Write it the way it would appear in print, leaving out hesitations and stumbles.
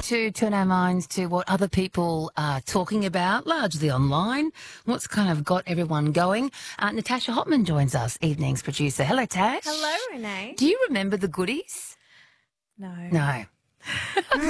to turn our minds to what other people are talking about, largely online, what's kind of got everyone going. Natasha Hotman joins us, evenings producer. Hello, Tash. Hello, Renee. Do you remember the goodies? No. No.